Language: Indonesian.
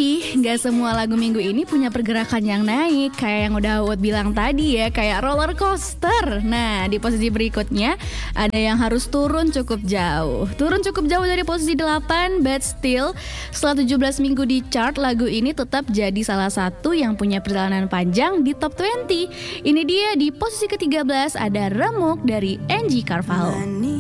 Tapi nggak semua lagu minggu ini punya pergerakan yang naik, kayak yang udah Awad bilang tadi ya, kayak roller coaster. Nah, di posisi berikutnya ada yang harus turun cukup jauh. Turun cukup jauh dari posisi 8, but still setelah 17 minggu di chart, lagu ini tetap jadi salah satu yang punya perjalanan panjang di top 20. Ini dia di posisi ke-13 ada Remuk dari Angie Carvalho.